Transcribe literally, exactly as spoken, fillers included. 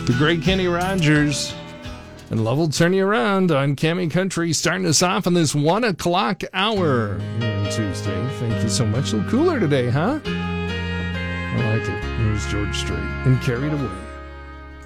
The great Kenny Rogers. And love will turn you around on Cammy Country, starting us off on this one o'clock hour here on Tuesday. Thank you so much. A little cooler today, huh? I like it. Here's George Strait and Carried Away.